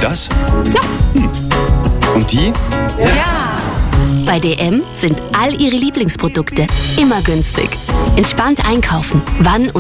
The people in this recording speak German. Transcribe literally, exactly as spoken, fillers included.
das? Ja. Hm. Und die? Ja. Bei D M sind all ihre Lieblingsprodukte immer günstig. Entspannt einkaufen, wann und